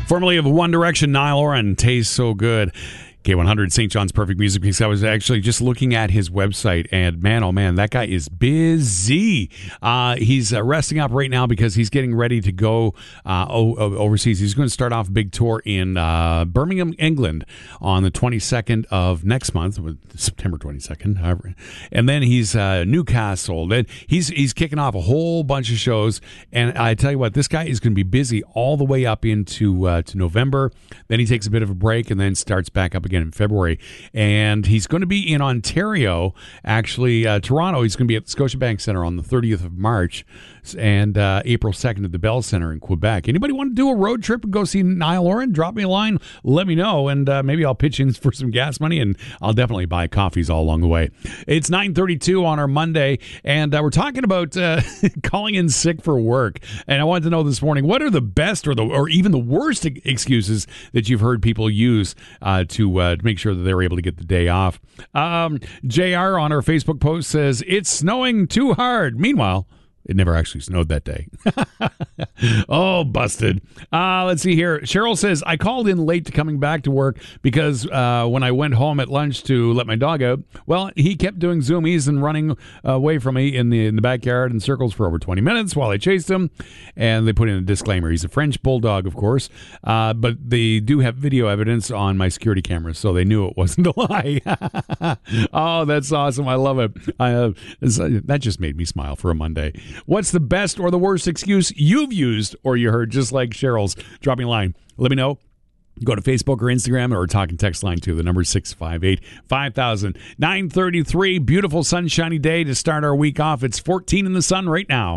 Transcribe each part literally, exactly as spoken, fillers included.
Formerly of One Direction, Niall Horan, Tastes So Good. K one hundred, Saint John's Perfect Music Mix. I was actually just looking at his website, and man, oh man, that guy is busy. Uh, he's uh, resting up right now because he's getting ready to go uh, o- o- overseas. He's going to start off a big tour in uh, Birmingham, England on the twenty-second of next month, September twenty-second, however. And then he's uh, Newcastle. Then he's he's kicking off a whole bunch of shows. And I tell you what, this guy is going to be busy all the way up into uh, to November. Then he takes a bit of a break and then starts back up again in February, and he's going to be in Ontario, actually uh, Toronto. He's going to be at the Scotiabank Centre on the thirtieth of March, and uh, April second at the Bell Centre in Quebec. Anybody want to do a road trip and go see Niall Horan? Drop me a line, let me know, and uh, maybe I'll pitch in for some gas money, and I'll definitely buy coffees all along the way. It's nine thirty-two on our Monday, and uh, we're talking about uh, calling in sick for work, and I wanted to know this morning, what are the best or the or even the worst excuses that you've heard people use uh, to uh, to make sure that they were able to get the day off? Um, J R on our Facebook post says, it's snowing too hard. Meanwhile, it never actually snowed that day. Oh, busted. Uh, let's see here. Cheryl says, I called in late to coming back to work because uh, when I went home at lunch to let my dog out, well, he kept doing zoomies and running away from me in the in the backyard in circles for over twenty minutes while I chased him. And they put in a disclaimer. He's a French bulldog, of course, uh, but they do have video evidence on my security cameras, so they knew it wasn't a lie. Oh, that's awesome. I love it. I, uh, that just made me smile for a Monday. What's the best or the worst excuse you've used or you heard, just like Cheryl's? Drop me a line. Let me know. Go to Facebook or Instagram or talk and text line too. The number is six five eight, five thousand. nine thirty-three, beautiful sunshiny day to start our week off. It's fourteen in the sun right now.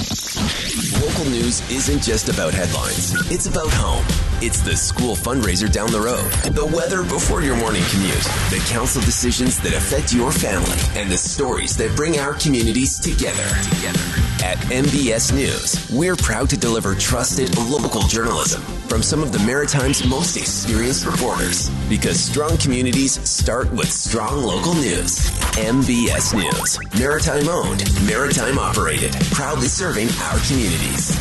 Local news isn't just about headlines. It's about home. It's the school fundraiser down the road, the weather before your morning commute, the council decisions that affect your family, and the stories that bring our communities together. Together. At M B S News, we're proud to deliver trusted local journalism from some of the Maritime's most experienced reporters. Because strong communities start with strong local news. M B S News, Maritime owned, Maritime operated, proudly serving our communities.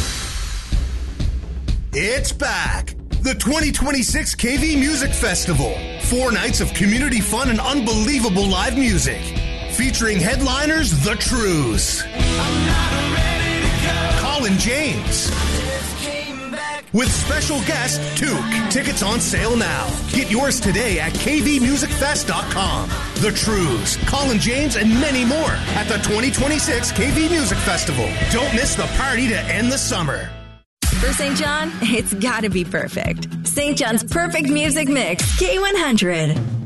It's back! The twenty twenty-six K V Music Festival. Four nights of community fun and unbelievable live music. Featuring headliners The Trues. Colin James. With special guest Took. Tickets on sale now. Get yours today at k v music fest dot com. The Trues, Colin James, and many more at the twenty twenty-six K V Music Festival. Don't miss the party to end the summer. For Saint John, it's gotta be perfect. Saint John's Perfect Music Mix, K one hundred.